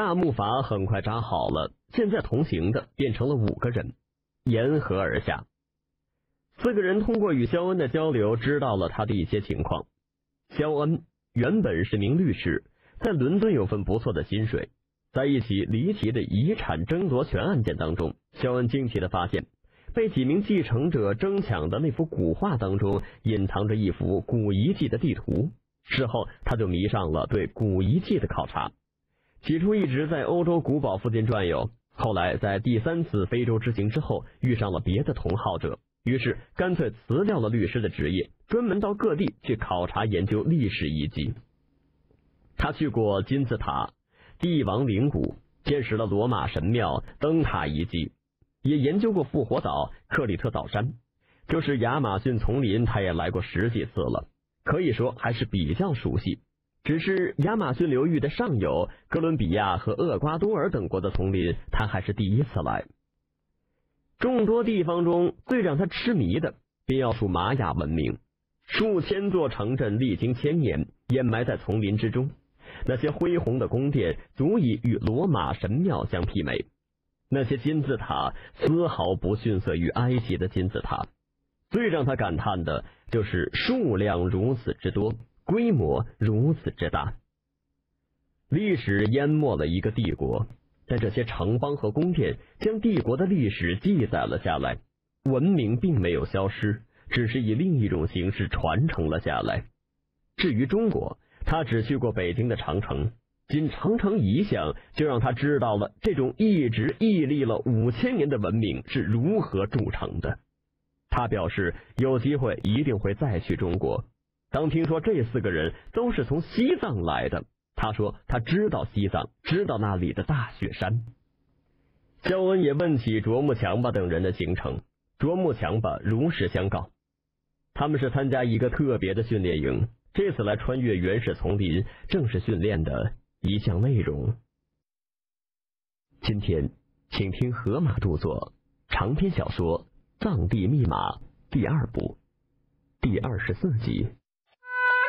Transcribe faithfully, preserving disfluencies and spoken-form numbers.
大木筏很快扎好了，现在同行的变成了五个人，沿河而下。四个人通过与肖恩的交流，知道了他的一些情况。肖恩原本是名律师，在伦敦有份不错的薪水。在一起离奇的遗产争夺权案件当中，肖恩惊奇地发现，被几名继承者争抢的那幅古画当中隐藏着一幅古遗迹的地图。事后他就迷上了对古遗迹的考察，起初一直在欧洲古堡附近转悠，后来在第三次非洲之行之后遇上了别的同好者，于是干脆辞掉了律师的职业，专门到各地去考察研究历史遗迹。他去过金字塔、帝王陵谷，见识了罗马神庙、灯塔遗迹，也研究过复活岛、克里特岛山，就是亚马逊丛林他也来过十几次了，可以说还是比较熟悉。只是亚马逊流域的上游哥伦比亚和厄瓜多尔等国的丛林他还是第一次来。众多地方中最让他痴迷的便要数玛雅文明，数千座城镇历经千年掩埋在丛林之中，那些恢宏的宫殿足以与罗马神庙相媲美，那些金字塔丝毫不逊色于埃及的金字塔。最让他感叹的就是数量如此之多，规模如此之大。历史淹没了一个帝国，但这些城邦和宫殿将帝国的历史记载了下来，文明并没有消失，只是以另一种形式传承了下来。至于中国，他只去过北京的长城，仅长城一项就让他知道了这种一直屹立了五千年的文明是如何铸成的。他表示有机会一定会再去中国。当听说这四个人都是从西藏来的，他说他知道西藏，知道那里的大雪山。肖恩也问起卓木强吧等人的行程，卓木强吧如实相告，他们是参加一个特别的训练营，这次来穿越原始丛林正是训练的一项内容。今天请听河马著作长篇小说《藏地密码》第二部第二十四集。